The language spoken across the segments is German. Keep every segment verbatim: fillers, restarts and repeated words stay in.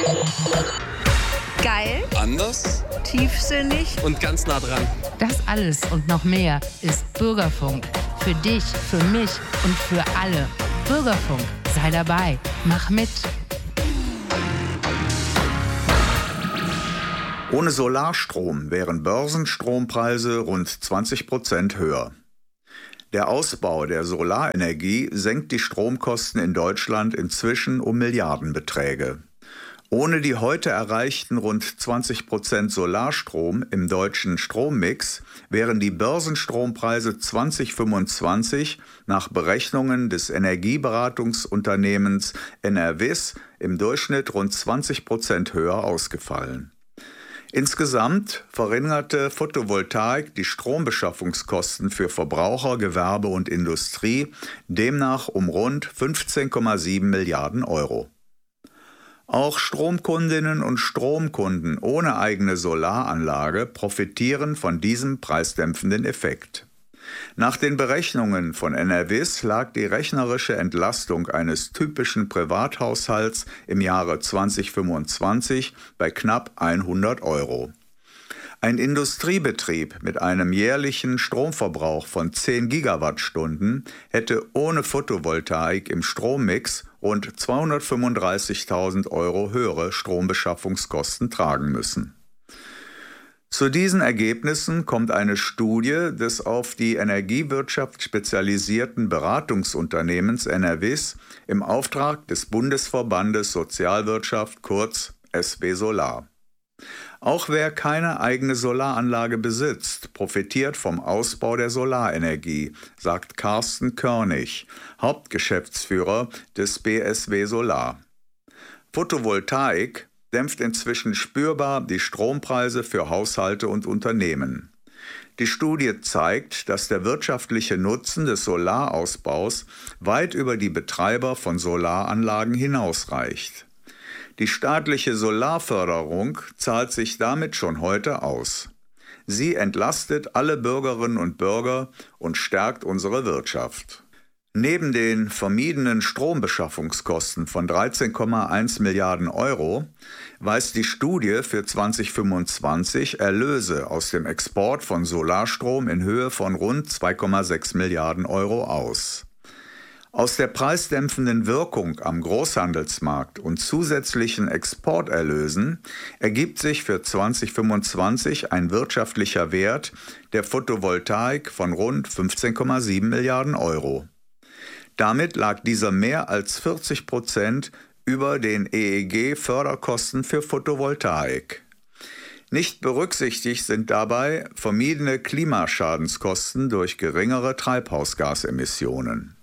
Geil, anders, tiefsinnig und ganz nah dran. Das alles und noch mehr ist Bürgerfunk. Für dich, für mich und für alle. Bürgerfunk, sei dabei, mach mit. Ohne Solarstrom wären Börsenstrompreise rund zwanzig Prozent höher. Der Ausbau der Solarenergie senkt die Stromkosten in Deutschland inzwischen um Milliardenbeträge. Ohne die heute erreichten rund zwanzig Prozent Solarstrom im deutschen Strommix wären die Börsenstrompreise zwanzig fünfundzwanzig nach Berechnungen des Energieberatungsunternehmens Enervis im Durchschnitt rund zwanzig Prozent höher ausgefallen. Insgesamt verringerte Photovoltaik die Strombeschaffungskosten für Verbraucher, Gewerbe und Industrie demnach um rund fünfzehn Komma sieben Milliarden Euro. Auch Stromkundinnen und Stromkunden ohne eigene Solaranlage profitieren von diesem preisdämpfenden Effekt. Nach den Berechnungen von Enervis lag die rechnerische Entlastung eines typischen Privathaushalts im Jahre zwanzig fünfundzwanzig bei knapp hundert Euro. Ein Industriebetrieb mit einem jährlichen Stromverbrauch von zehn Gigawattstunden hätte ohne Photovoltaik im Strommix rund zweihundertfünfunddreißigtausend Euro höhere Strombeschaffungskosten tragen müssen. Zu diesen Ergebnissen kommt eine Studie des auf die Energiewirtschaft spezialisierten Beratungsunternehmens Enervis im Auftrag des Bundesverbandes Sozialwirtschaft, kurz S W Solar. Auch wer keine eigene Solaranlage besitzt, profitiert vom Ausbau der Solarenergie, sagt Carsten Körnig, Hauptgeschäftsführer des B S W Solar. Photovoltaik dämpft inzwischen spürbar die Strompreise für Haushalte und Unternehmen. Die Studie zeigt, dass der wirtschaftliche Nutzen des Solarausbaus weit über die Betreiber von Solaranlagen hinausreicht. Die staatliche Solarförderung zahlt sich damit schon heute aus. Sie entlastet alle Bürgerinnen und Bürger und stärkt unsere Wirtschaft. Neben den vermiedenen Strombeschaffungskosten von dreizehn Komma eins Milliarden Euro weist die Studie für zwanzig fünfundzwanzig Erlöse aus dem Export von Solarstrom in Höhe von rund zwei Komma sechs Milliarden Euro aus. Aus der preisdämpfenden Wirkung am Großhandelsmarkt und zusätzlichen Exporterlösen ergibt sich für zwanzig fünfundzwanzig ein wirtschaftlicher Wert der Photovoltaik von rund fünfzehn Komma sieben Milliarden Euro. Damit lag dieser mehr als vierzig Prozent über den E E G-Förderkosten für Photovoltaik. Nicht berücksichtigt sind dabei vermiedene Klimaschadenskosten durch geringere Treibhausgasemissionen.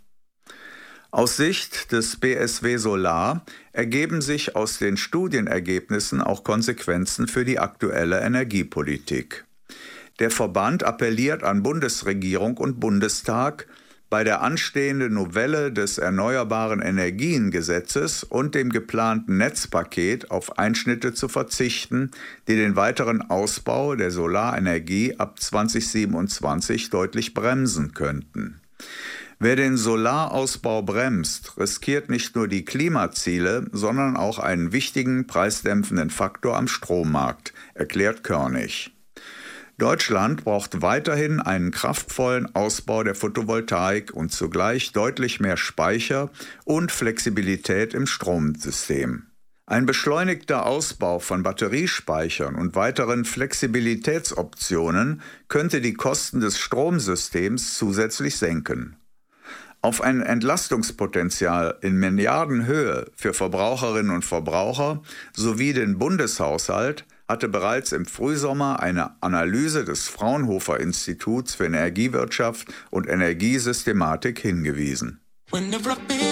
Aus Sicht des B S W Solar ergeben sich aus den Studienergebnissen auch Konsequenzen für die aktuelle Energiepolitik. Der Verband appelliert an Bundesregierung und Bundestag, bei der anstehenden Novelle des Erneuerbaren Energien-Gesetzes und dem geplanten Netzpaket auf Einschnitte zu verzichten, die den weiteren Ausbau der Solarenergie ab zwanzig siebenundzwanzig deutlich bremsen könnten. Wer den Solarausbau bremst, riskiert nicht nur die Klimaziele, sondern auch einen wichtigen preisdämpfenden Faktor am Strommarkt, erklärt Körnig. Deutschland braucht weiterhin einen kraftvollen Ausbau der Photovoltaik und zugleich deutlich mehr Speicher und Flexibilität im Stromsystem. Ein beschleunigter Ausbau von Batteriespeichern und weiteren Flexibilitätsoptionen könnte die Kosten des Stromsystems zusätzlich senken. Auf ein Entlastungspotenzial in Milliardenhöhe für Verbraucherinnen und Verbraucher sowie den Bundeshaushalt hatte bereits im Frühsommer eine Analyse des Fraunhofer Instituts für Energiewirtschaft und Energiesystematik hingewiesen. Whenever I feel